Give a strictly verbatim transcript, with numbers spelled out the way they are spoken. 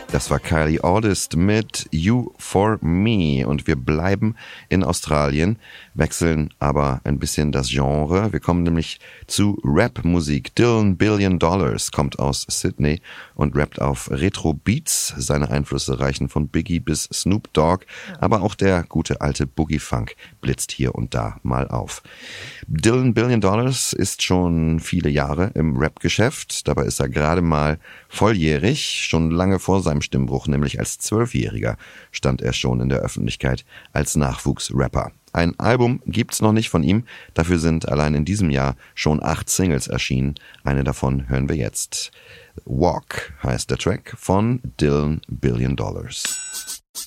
Das war Kylie August mit You for Me und wir bleiben in Australien, wechseln aber ein bisschen das Genre. Wir kommen nämlich zu Rap-Musik. Dylan Billion Dollars kommt aus Sydney und rappt auf Retro-Beats. Seine Einflüsse reichen von Biggie bis Snoop Dogg, aber auch der gute alte Boogie-Funk blitzt hier und da mal auf. Dylan Billion Dollars ist schon viele Jahre im Rap-Geschäft. Dabei ist er gerade mal volljährig, schon lange vor seinem Stimmbruch, nämlich als Zwölfjähriger, stand er schon in der Öffentlichkeit als Nachwuchsrapper. Ein Album gibt's noch nicht von ihm, dafür sind allein in diesem Jahr schon acht Singles erschienen. Eine davon hören wir jetzt. Walk heißt der Track von Dylan Billion Dollars.